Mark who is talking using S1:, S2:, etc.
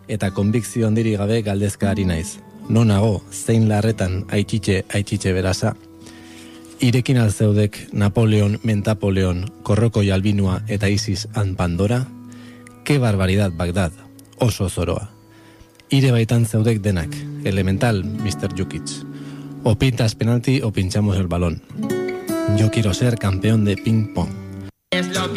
S1: eta konbikzio handiri gabe galdezka ari naiz. Non nago, zein larretan aititxe berasa? Irekin alzeudek Napoleon, Mentapoleon, Korroko Albinua eta Isis and Pandora? Ke barbaridad, Bagdad, oso zoroa. Ire baitan zeudek denak, elemental, Mr. Jukic. O pintas penalti o pinchamos el balón. Yo quiero ser campeón de ping pong.